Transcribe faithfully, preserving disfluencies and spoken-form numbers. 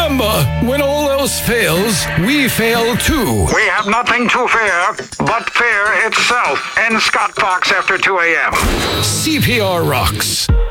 Remember, when all else fails, we fail too. We have nothing to fear but fear itself. In Scott Fox after two a.m. C P R rocks.